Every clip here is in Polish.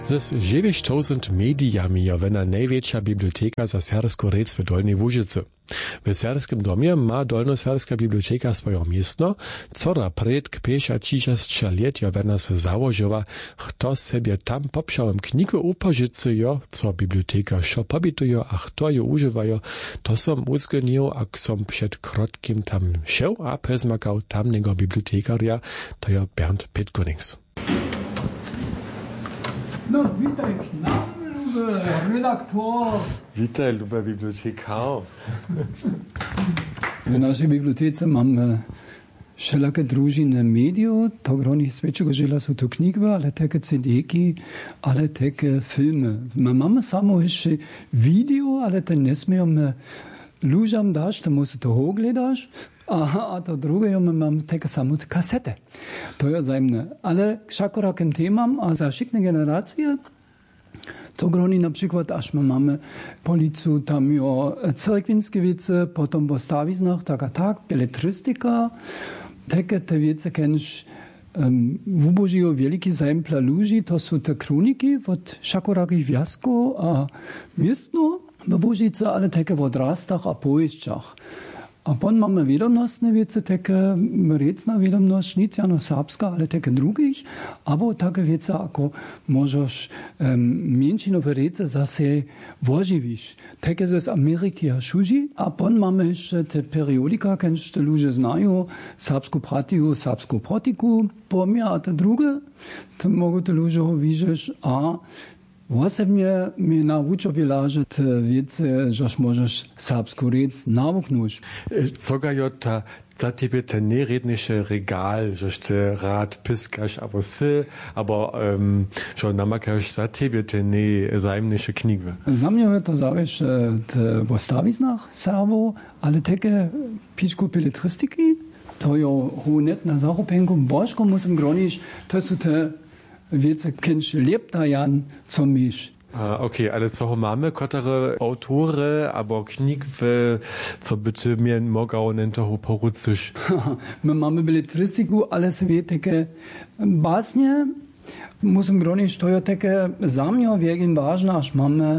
Ze 9,000 mediami je wena największa biblioteka za serbsko rec w Dolnej Łużycy. W serbskim domie ma Dolnoserska biblioteka swoje miejsce, cora predk 56 lat je wena se założyła, kto sobie tam poprzałem knigę upożycuje, co biblioteka szo pobituje, a kto je używają, to som uzgonił, ak som przed krotkim tam šel a pozmakał tamnego bibliotekaria, to je Bernd Petkonings. No, witaj k nam, luby redaktor. Witaj, luby bibliotekar. W naszej bibliotece mamy wszelakie drużyny mediów, to groni sweczego żyla są to knigi, ale takie CD-ki, ale takie filmy. My mamy samo jeszcze video, ale to nie śmiemy ludziom dać, to musi to ogledasz. A to drugie, my mamy takie samo kasety. To jest zajemne. Ale k szakorakim temam, a za szykne generacje, to groni na przykład, aż my mamy policję, tam jo cerkwinskie wiece, potem po stawiznach, tak, beletrystyka, takie te wiece, kiedyś wybożyło wielki zajem dla ludzi, to są te kroniki od szakorakich wjazków, a miestno, wybożyce, ale takie w odrastach a powieściach. A potem mamy wiadomostne wiece, takie recna wiadomość, nic jano serbska, ale takie drugich, albo takie wiece, jako możesz mięcinowe rece zase wożywisz. Takie z Ameryki a szuzi, a potem mamy jeszcze te periodika, kiedyś te ludzie znają, serbską pratiku, serbską protiku, pomia, a te drugie, to mogą te ludzie widzieć, a Osobnie mnie nauczyło, że te wiece, że możesz serbską rec nawuknąć. Co jo ta za ciebie ten nierednische Regal, że ty rad piskasz, aber że namakasz za ciebie te niezajemnische knigi. Za mnie to zawesz te postawiznach Serbo, ale takie piczku beletrystyki, to jo net na zachopenku, bożko musím gronić, to są te wiece, kiedyś lepta jan, co misz. Okay, ale co mamy, które autory, albo knig, co by ty mnie mogał nento poruczyć? My mamy beletrystyku, ale sobie takie basnie, musím gronić, to jest takie za mnie wielkim ważne, aż mamy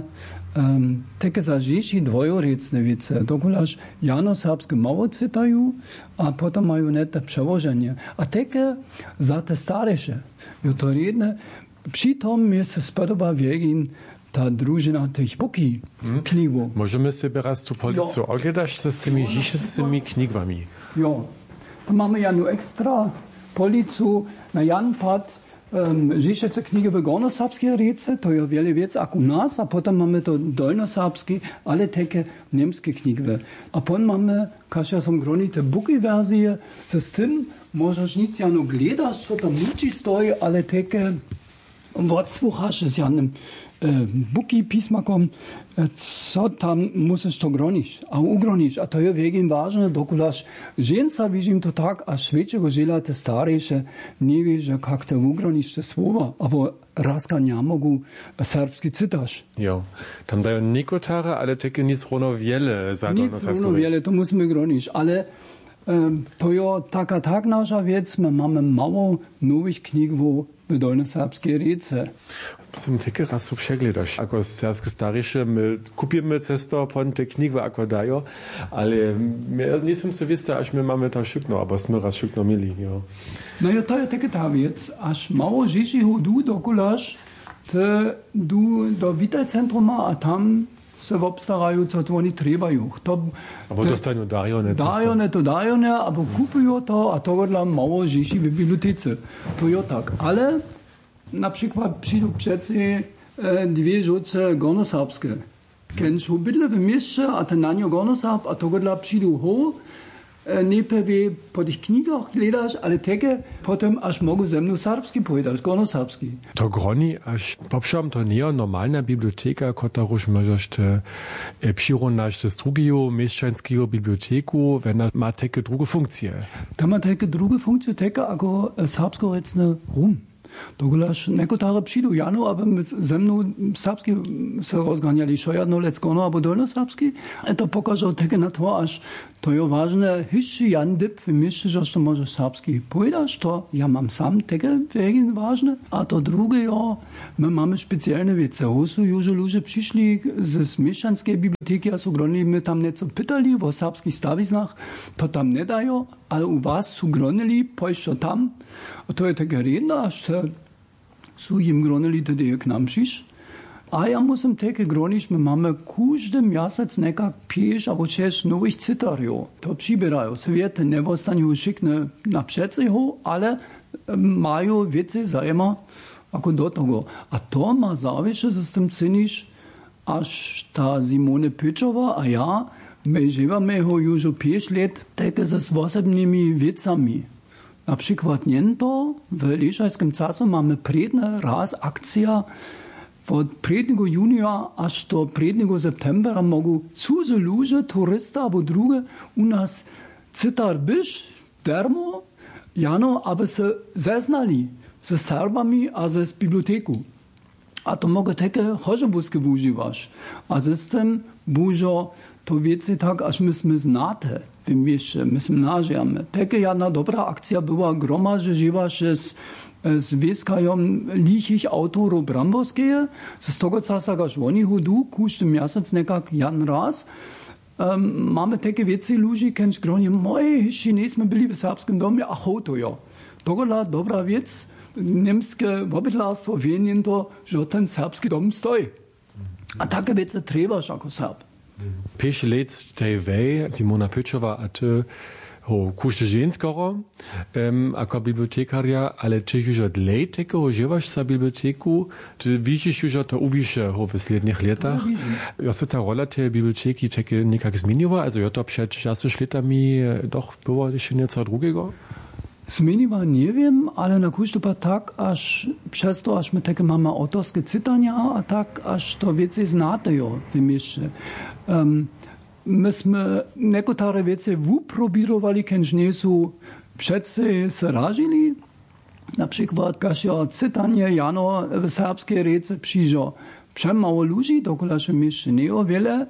takie zażyci dwojorecne wiece. Dokulaż jano-serbskie mało cytają, a potem mają net przełożenie. A takie za te starsze, to jedne, przy tym mnie się spodoba wielkim ta drużyna tych buki knigów. Możemy sobie raz tu policję oglądać z tymi dzisiejszymi knigami. Jo, to mamy janu ekstra policję na Janpad, Žišece knjige v gornoserbske rece, to je wiele wiec jak u nas, a potem mamy to dolnoserbskie, ale takie niemskie knjige. A potem mamy, każ ja som groni, te buki wersje, z tym możesz nic jano gledasz, co tam luči stoi, ale takie odsłuchasz z janym buki pismakom, co tam musisz to gronić, a ugronić. A to je wielkim ważne, dokulaż ženca widzim to tak, a szwedzkiego żyla te starejsze nie wie, że jak te ugronić te słowa, albo razka nie mogą serbski cytasz. Jo, tam dają nikotara, ale takie nic równo wiele za nic równo wiele, to musimy gronić, ale to je taka tak nasza wiec, my mamy mało nowych knig w dolnoserbskiej rece. Musím také raz přegledaš. Ako serbské starejšie, my kupíme cesto pon te knigve ako dajo, ale nisem se vista, až my máme tam šukno, abo sme raz šukno mili. Jo. No jo, to je také ta wiec, až mało žiši hodu dokulaž, du do Witajcentruma a tam se obstarajú, co to oni trebajú. Abo dostajú dajone. Dajone, abo kupujú to a to dla mało žiši v bibliotece. To je tak. Ale na przykład przyjdą przecie dwie rzuce gornoserbskie. Kiedyś bydle w mieście, a ten na nie gornoserb, a to dla przyjdą ho, nie pewnie po tych knigach gledasz, ale takie potem aż mogą ze mną serbski powiedzieć, gornoserbski. To groni, aż poprzem to nie normalna biblioteka, która już możesz te przyrównać z drugiego mieszczańskiego biblioteku, wenn ma takie drugie funkcje. To ma takie drugie funkcje, takie jako serbsko-recne rum. Dogulaš nekotare přidu Janu, aby ze mnou serbsky se rozganjali, šo jedno leckono, abo dolnoserbsky. To pokazał takie na to, aż to je ważne, hišći Jan Dip wymieszczy, że to może serbski powiedzieć, to ja mam sam takie wegen ważne. A to drugie, ja, my mamy specjalne wiece. Hosu już ludzie przyszli z mieszczanskiej biblioteki, a so groni, my tam nieco pytali o serbskich stawiznach, to tam nie dają, ale u was su gronili, pojšto tam. A to je takie redno, aż to su im gronili, tedy je k nam przysz. A ja musím také gronić, my máme každý měsíc nekak 5 alebo 6 nových citarů. To přibírají. Svět nevostanou šikne na předseho, ale mají věci zajíma jako do toho. A to má záviše, že s tím ceníš, až ta Simone Pečová a já, my žijeme ho už 5 let, také se s osobnými věcami. Například něto v Lišajském casu máme předne raz akcia. Od 1. junija až do 1. septembra mogu cudze ludzie, turysta albo drugie u nas citar byś, dermo, jano, aby se zeznali ze Serbami a ze z biblioteku. A to mogę takie chorzebuskie używać. A z tym dużo to wiecie tak, aż myśmy znate w mieście, myśmy nażyjamy. Takie jedna dobra akcja była groma, że żywa się z wieskają lichich autorów bramborskie, z tego czasu, aż oni hodu, każdy miesiąc nekak jan raz. Mamy takie wiece ludzi, kęć gronie, jeszcze nie jsme byli w serbskim domie, a to ja. To dobra wiec, niemskie obydlarstwo wienien to, że ten serbski dom stoi. A takie wiece trebaš jako Serb. 5 let tej wej, Simona Pečová a ty ho kušte ženskoro, ako bibliotekaria, ale czy już od lej tego żywasz za biblioteku, ty widzisz już to uwisze ho w slednych latach. Ja se ta rola tej biblioteki takie niekak zmieniła, also ja to przed 6 latami doch było jeszcze nieco drugiego. Zmieniła nie wiem, ale na kusztupa tak, aż przez to, aż my takie mamy autorskie czytania, a tak, aż to więcej znate jo w mieście. Myśmy niektóre wiece wypróbowali, kiedyś nie są przedse se ražili. Na przykład, każ czytanie jano w serbskiej rece przyjdzie przemało ludzi, dokola się mieście nie o wiele,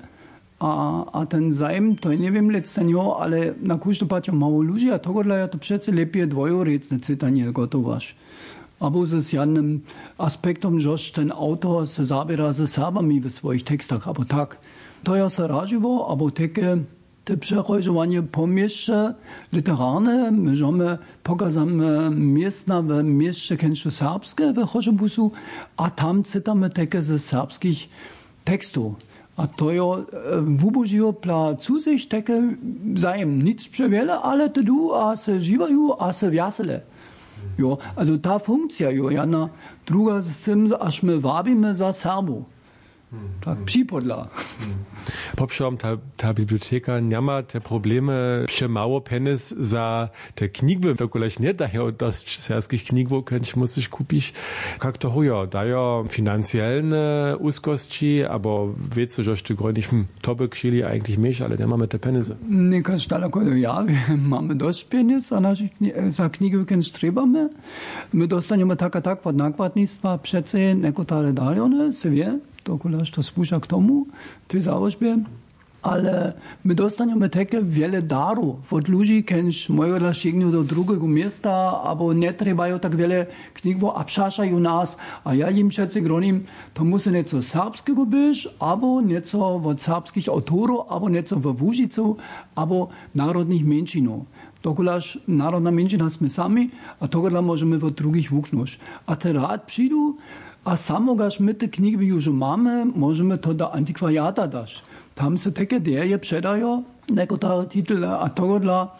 a ten zajem, to nie wiem, letztenio, ale na kusztupać mało ludzi, a togodla ja to przece lepiej dwojorecne czytanie gotowasz. Albo z jednym aspektem, że ten autor se zabiera ze Serbami w swoich tekstach, albo tak. To ja se raživo, albo takie te przechodzenie po mieście literarne, my pokazamy miasta w mieście kęściu serbskie w Chorzebusu, a tam czytamy takie ze serbskich tekstów. A to jo wybudziło dla cudzych takie zajem nic przewiele, ale to du, a se żywają, a se wiasele. Jo, also ta funkcja jo, jedna druga z tym, aż my wabimy za Serbów. Tak przypodla. Poprzom ta biblioteka nie ma te problemy, że mało penis za te knigwy, to koleś nie daje od serbskich knigów, kęć musisz kupić. Jak to hoja? Dają finansielne uskości, albo wiecie, że ty gronisz, to by chcieli eigentlich mieć, ale nie mamy te penisy. Nie każ daleko, ja, mamy dość penis, a naszych za knigwy kęć trzebamy. My dostaniemy tak od nakładnictwa przece niektóre dalione, se wie. Dokulaż to spuszcza k tomu, tej założbie, ale my dostaniemy takie wiele darów od ludzi, kiedyś mają ściągnąć do drugiego miasta, albo nie trzebają tak wiele knig, bo obszaszają nas, a ja im przecież gronim, to musi nieco serbskiego być, albo nieco od serbskich autorów, albo nieco w Łużycu, albo narodnych mniejszynów. Dokulaż narodna mniejszyna sme sami, a to możemy od drugich wuknąć. A teraz przyjdą, a samogaż my te knigi już mamy, możemy to do antikwariata dać. Tam se takie dzieje przedają, niektóre tytuły, a to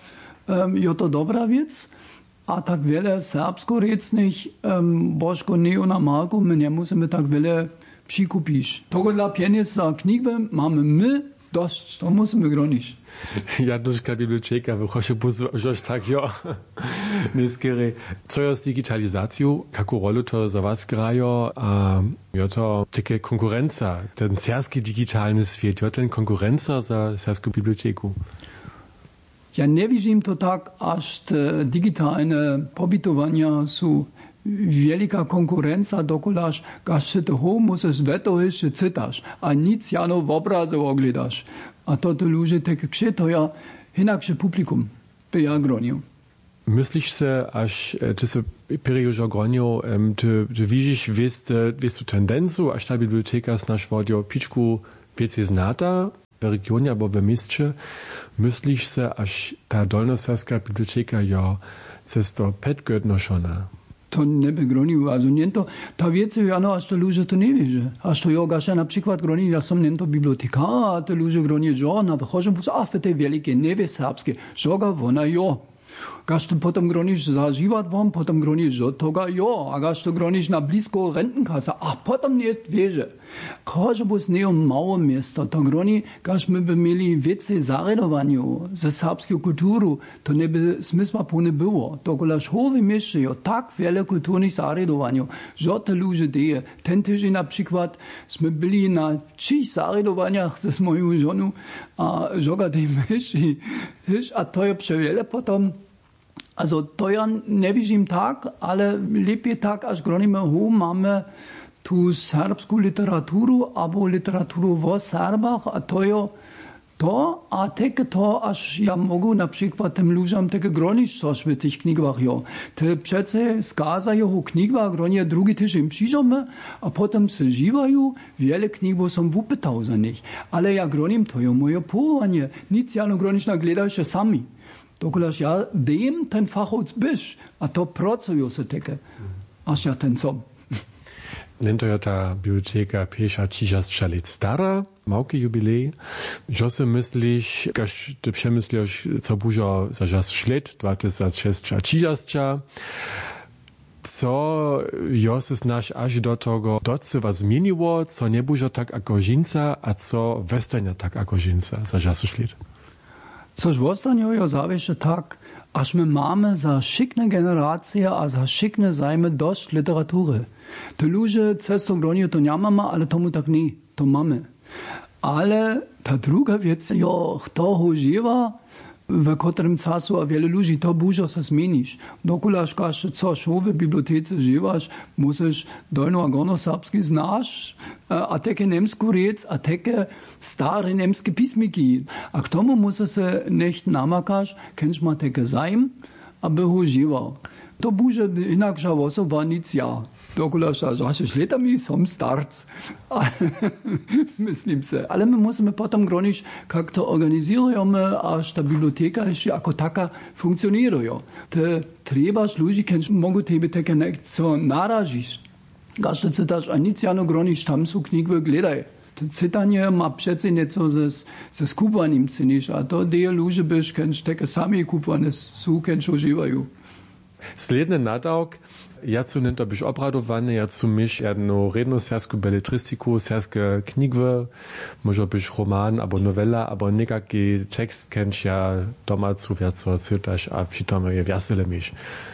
je to dobra wiec. A tak wiele serbsko-recnych, bożko nie na marku, my nie musimy tak wiele przykupić. To dla pieniędzy za knigi mamy my dość, to musimy gronić. Jadnuszka biblioteka w Chorzebusu, już tak, ja. Nieskiery. Co jest z digitalizacją? Jaką rolę to za was grają? A ja to takie konkurencja, ten serbski digitalny świat, ja ten konkurencja za serbską biblioteku. Ja nie widzę to tak, aż te digitalne pobytowania są wielka konkurencja dokolaż, gasz toho musisz weto jeszcze czytasz, a nic jano w obrazy oglądasz. A to ludzie takie krzy, to ja inaksze publikum by ja gronił. Myślisz se, aż ty se periożo gronio, ty widzisz, wiesz tu tendencu, aż ta biblioteka znasz wodio piczku więcej znata w regionie albo w mieście, myślisz se, aż ta dolnoserska biblioteka ja cesto petgödnoszona? To nie by gronił, also nie to, ta wiece, jano, aż to ludzie to nie wierzy. Aż to ja gaszę na przykład gronił, ja som nie to biblioteka, a te ludzie gronił, że na wychodzę, a w tej wielkiej niewie serbskie, żoga wona jo. Gaš to potom groniš zažívat vám, potom groniš do toga, jo, a gaš to groniš na blízko rentenkasa, a potom nie věže. Kože bus neo malo město, to groni, gaš my by měli věci zaredovaniu ze serbského kulturu, to neby smysla půne bylo. To kolaž hove měště, jo, tak věle kulturních zaredovaniu, že to luže deje. Ten týždeň například jsme byli na 6 zaredovaniach se s mojou ženou a žoga tej měši, a to je převěle potom. Also to ja nie widzim tak, ale lepiej tak, aż gronimy mamy tu serbską literaturę albo literaturę w Serbach, a to, a takie to, aż ja mogę na przykład tym ludziom takie gronić coś w tych knigach, jo. Te przece skazają o knigach, gronie drugi tydzień przyjdziemy, a potem się żywają, wiele knig, bo są wypytał za nich. Ale ja gronim, to jest moje powołanie. Nic ja no gronić naglądasz się sami. Dokulaż ja wiem ten fachowiec byś, a to pracują się takie, aż ja ten som. Nennt ja ta biblioteka Piesza 30 lat stara, małki jubilej. Jo se myślisz, każ ty przemyślisz, co dużo za czas śled, 26 co jo se znasz aż do tego, co was zmieniło, co nie było tak jako żinca, a co westania tak jako żinca za czas śled. Což ostane jo zaviše tak, až my máme za šikne generacije a za šikne zajme dość literatury. To ludzie cesto gronią to nie mamy, ale tomu tak nie, to mamy. Ale ta druga wiec, jo, kto używa, w którym czasu, a wiele ludzi to dużo się zmienisz. Dokulaż każ coś w bibliotece żywasz, musisz dolno a gornoserbski znasz, a takie niemsku rec, a takie stare niemskie pismiki. A k tomu musisz się nicht namakasz, kennst ma takie zajm, aby używał. To będzie inakša osoba nic ja. Dokulaż, a 6 latami som starc. Myslím se. Ale my musimy potem gronić, jak to organizujemy, aż ta biblioteka jeszcze jako taka funkcjonuje. Te trebasz ludzi, kennst mogą tebe takie co narazić. Gaż to cytasz, a nic jano gronić, tam są knigi gledaj. To cytanie ma przecież nieco ze skupaniem cynisz, a to deje ludzie byś, kennst takie same kupowane są, kennst używają. Sledny nadawk, ja zu nento byś obradowany, ja zu miś jedną redną serską beletristiku, serskie knigwy, może byś roman, albo novela, albo niekaki tekst kennst ja doma zu wiaco cytasz, a przytom je wiasele miś.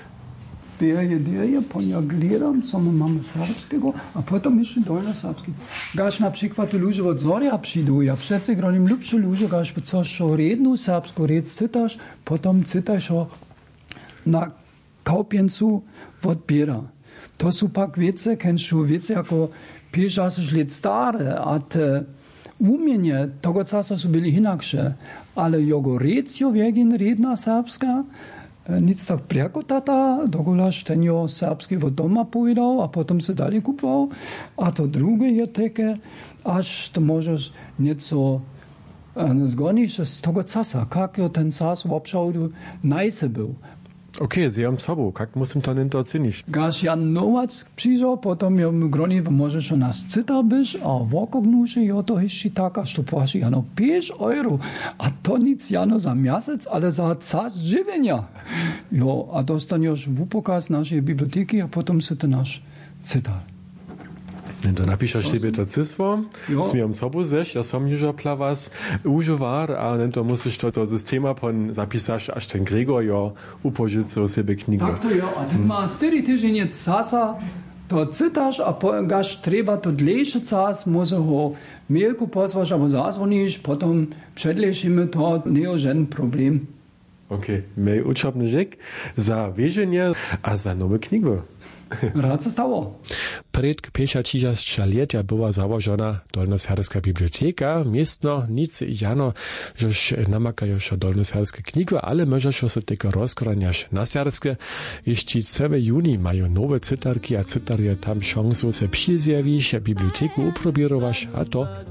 Ja gledam, co my mamy serbskiego, a potem jeszcze dolnoserbskiego. Gaż na przykład ludzie od Zorja przyjdą, ja przecież gronim lubsze ludzie, gaż by coś o redną serbską rec cytasz, potem cytasz o na Kaupjencu odbiera. To są pak wiece, kennst wiece jako 50 lat stare, a te umienie tego czasu są byli inaksze, ale jego rec jo wiegin redna serbska, nic tak preko tata, dogulaż ten jo serbski od doma powiedział, a potem se dalej kupował, a to drugie je takie, aż to możesz nieco zgonić z tego czasu, jak jo ten czas w obszaru najse był. Okay, sie haben Sabo, jak musím to nento cenić? Gaż Jan Nowac przyjrzał, potem ja mu groni, możesz o nas cyta byś, a wokognuszy, jo to jeszcze tak, aż to płaci jano 5 euro, a to nic jano za miesiąc, ale za czas żywienia. Jo, a dostaniesz pokaz naszej biblioteki, a potem se to nasz cyta. To napiszesz sobie to cysło, z mią sobą zesz, ja som już plawas używar, a to musisz to systema pon zapisać, aż ten Gregor jo upożyczył sobie knigę. Tak to jo, a ten ma 4 tygodnie czasu, to cytasz, a gaż trzeba to dlejszy czas, może ho mailku posłasz, albo zadzwonisz, potem przedleżymy to, nie jest żaden problem. Okej, mail uczobny rzek za wierzenie, a za nowe knigi. Rad se stało. Przed 50 lat była założona Dolnoserbska biblioteka. Miestno nic jano, żeż namakają się dolnoserbskie knigi, ale może się tylko rozkraniasz na serbskie. Jeszcze cały juni mają nowe cytarki, a cytarie tam szansą se przyzjawić, biblioteku uprobirować, a to